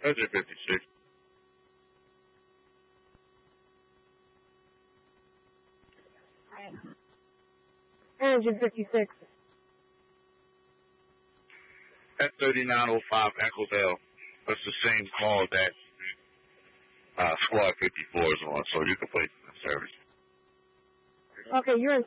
Engine 56. Engine 56. F3905 Echo Bell. That's the same call that Squad 54 is on, so you can place it in service. Okay, you're in